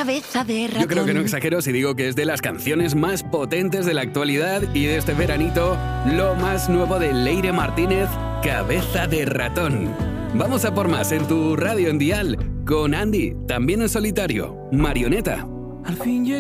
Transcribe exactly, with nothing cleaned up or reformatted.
Cabeza de ratón. Yo creo que no exagero si digo que es de las canciones más potentes de la actualidad y de este veranito, lo más nuevo de Leire Martínez, Cabeza de ratón. Vamos a por más en tu radio en Dial, con Andy, también en solitario, Marioneta. Al fin llegó